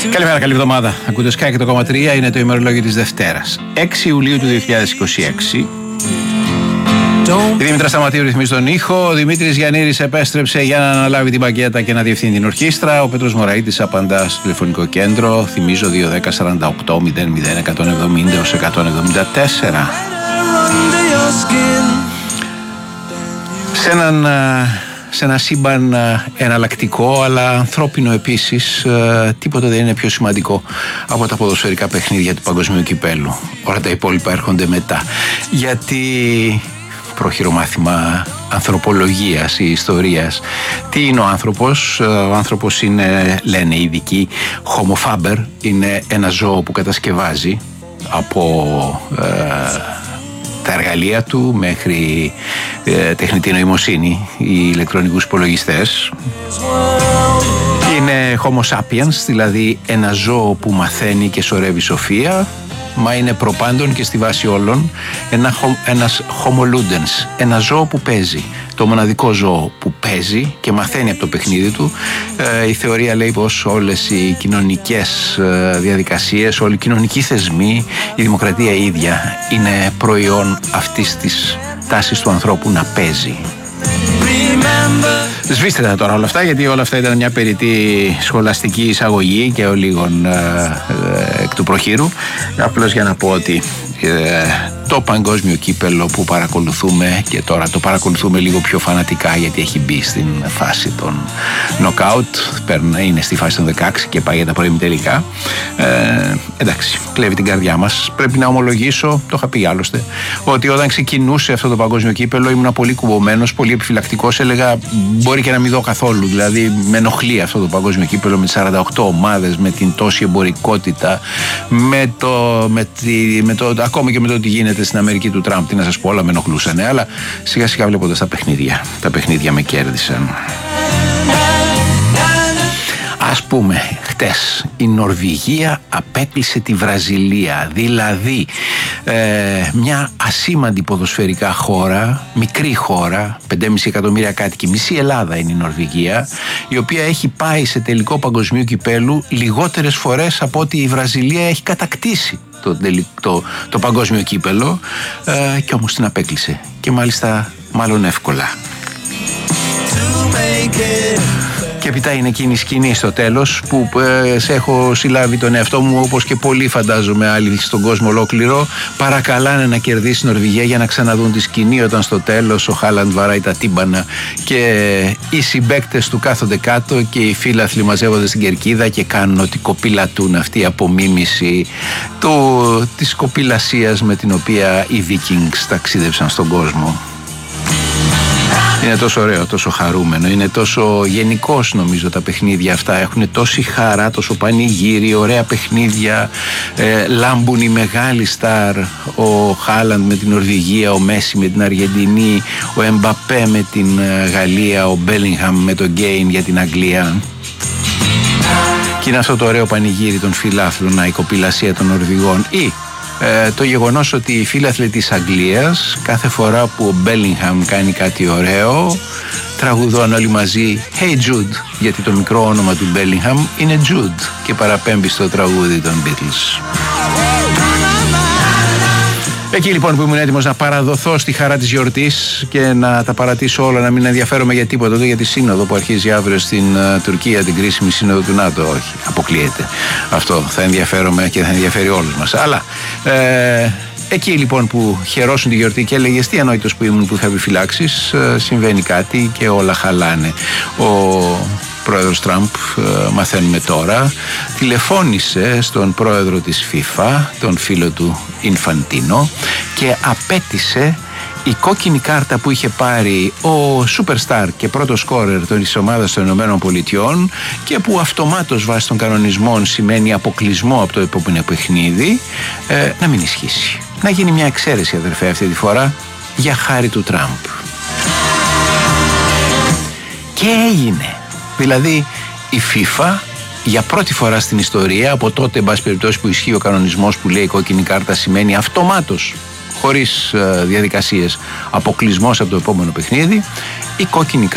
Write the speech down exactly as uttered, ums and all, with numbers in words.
Καλημέρα, καλή εβδομάδα. Ακούτε Sky και το κόμμα τρία, είναι το ημερολόγιο της Δευτέρας, έξι Ιουλίου του δύο χιλιάδες είκοσι έξι. Η Δήμητρα Σταματίου ρυθμίζει τον ήχο. Ο Δημήτρης Γιαννήρης επέστρεψε για να αναλάβει την πακέτα και να διευθύνει την ορχήστρα. Ο Πέτρος Μωραΐτης απαντά στο τηλεφωνικό κέντρο. Θυμίζω δύο δέκα σαράντα οκτώ μηδέν μηδέν εκατόν εβδομήντα έως εκατόν εβδομήντα τέσσερα. Σε έναν... σε ένα σύμπαν εναλλακτικό αλλά ανθρώπινο επίσης, τίποτα δεν είναι πιο σημαντικό από τα ποδοσφαιρικά παιχνίδια του παγκοσμίου κυπέλου. Όλα τα υπόλοιπα έρχονται μετά. Γιατί πρόχειρο μάθημα ανθρωπολογίας ή ιστορίας. Τι είναι ο άνθρωπος? Ο άνθρωπος είναι, λένε οι ειδικοί, Homo faber, είναι ένα ζώο που κατασκευάζει από ε, τα εργαλεία του μέχρι ε, τεχνητή νοημοσύνη, οι ηλεκτρονικούς υπολογιστές. Είναι Homo sapiens, δηλαδή ένα ζώο που μαθαίνει και σωρεύει σοφία, μα είναι προπάντων και στη βάση όλων ένα, ένας Homo ludens, ένα ζώο που παίζει. Το μοναδικό ζώο που παίζει και μαθαίνει από το παιχνίδι του. Ε, η θεωρία λέει πως όλες οι κοινωνικές ε, διαδικασίες, όλοι οι κοινωνικοί θεσμοί, η δημοκρατία η ίδια είναι προϊόν αυτής της τάσης του ανθρώπου να παίζει. Σβήστε τα τώρα όλα αυτά, γιατί όλα αυτά ήταν μια περιττή σχολαστική εισαγωγή και ο λίγων ε, ε, εκ του προχείρου. Απλώς για να πω ότι ε, το παγκόσμιο κύπελο που παρακολουθούμε, και τώρα το παρακολουθούμε λίγο πιο φανατικά γιατί έχει μπει στην φάση των knockout, είναι στη φάση των δεκαέξι και πάει για τα προημιτελικά. Ε, εντάξει, κλέβει την καρδιά μας. Πρέπει να ομολογήσω, το είχα πει άλλωστε, ότι όταν ξεκινούσε αυτό το παγκόσμιο κύπελο ήμουν πολύ κουμπωμένος, πολύ επιφυλακτικός. Έλεγα μπορεί και να μην δω καθόλου. Δηλαδή με ενοχλεί αυτό το παγκόσμιο κύπελο με τις σαράντα οκτώ ομάδες, με την τόση εμπορικότητα, με το, με τη, με το, ακόμα και με το ότι γίνεται στην Αμερική του Τραμπ. Τι να σας πω, όλα με ενοχλούσαν. Αλλά σιγά σιγά βλέποντας τα παιχνίδια, τα παιχνίδια με κέρδισαν. Ας πούμε, χτες η Νορβηγία απέκλεισε τη Βραζιλία, δηλαδή ε, μια ασήμαντη ποδοσφαιρικά χώρα, μικρή χώρα, πέντε κόμμα πέντε εκατομμύρια κάτοικοι, μισή Ελλάδα είναι η Νορβηγία, η οποία έχει πάει σε τελικό παγκοσμίου κυπέλου λιγότερες φορές από ότι η Βραζιλία έχει κατακτήσει το, το, το παγκόσμιο κύπελο, ε, και όμως την απέκλεισε, και μάλιστα μάλλον εύκολα. Και επιτά είναι εκείνη η σκηνή στο τέλος που ε, σε έχω συλλάβει τον εαυτό μου, όπως και πολλοί φαντάζομαι άλλοι στον κόσμο ολόκληρο, παρακαλάνε να κερδίσει η Νορβηγία για να ξαναδούν τη σκηνή όταν στο τέλος ο Χάλαντ βαράει τα τύμπανα και οι συμπαίκτες του κάθονται κάτω και οι φίλαθλοι μαζεύονται στην κερκίδα και κάνουν ότι κοπηλατούν, αυτή η απομίμηση του, της κοπηλασίας με την οποία οι Vikings ταξίδεψαν στον κόσμο. Είναι τόσο ωραίο, τόσο χαρούμενο, είναι τόσο γενικός, νομίζω τα παιχνίδια αυτά έχουν τόση χαρά, τόσο πανηγύρι, ωραία παιχνίδια, ε, λάμπουν οι μεγάλοι στάρ, ο Χάλαντ με την Νορβηγία, ο Μέση με την Αργεντινή, ο Εμπαπέ με την Γαλλία, ο Μπέλιγχαμ με τον Γκέιν για την Αγγλία. Και είναι αυτό το ωραίο πανηγύρι των φιλάθλων, η κοπηλασία των Νορβηγών, ή Ε, το γεγονός ότι οι φίλαθλοι της Αγγλίας κάθε φορά που ο Μπέλιγχαμ κάνει κάτι ωραίο τραγουδούν όλοι μαζί Hey Jude, γιατί το μικρό όνομα του Μπέλιγχαμ είναι Jude και παραπέμπει στο τραγούδι των Beatles. Εκεί λοιπόν που ήμουν έτοιμος να παραδοθώ στη χαρά της γιορτής και να τα παρατήσω όλα, να μην ενδιαφέρομαι για τίποτα, εδώ για τη σύνοδο που αρχίζει αύριο στην uh, Τουρκία, την κρίσιμη σύνοδο του ΝΑΤΟ, όχι, αποκλείεται. Αυτό θα ενδιαφέρομαι και θα ενδιαφέρει όλους μας. Αλλά ε, εκεί λοιπόν που χαιρόσουν τη γιορτή και έλεγες τι ανόητος που ήμουν που είχα επιφυλάξεις, ε, συμβαίνει κάτι και όλα χαλάνε. Ο πρόεδρος Τραμπ, μαθαίνουμε τώρα, τηλεφώνησε στον πρόεδρο της FIFA, τον φίλο του Ινφαντίνο, και απέτησε η κόκκινη κάρτα που είχε πάρει ο superstar και πρώτο σκόρερ της ομάδας των Ηνωμένων Πολιτειών και που αυτομάτως βάσει των κανονισμών σημαίνει αποκλεισμό από το επόμενο παιχνίδι, ε, να μην ισχύσει. Να γίνει μια εξαίρεση, αδερφέ, αυτή τη φορά για χάρη του Τραμπ. Και έγινε. Δηλαδή η FIFA για πρώτη φορά στην ιστορία, από τότε εν πάση περιπτώσει που ισχύει ο κανονισμός που λέει η κόκκινη κάρτα σημαίνει αυτομάτως, χωρίς ε, διαδικασίες, αποκλεισμός από το επόμενο παιχνίδι, η κόκκινη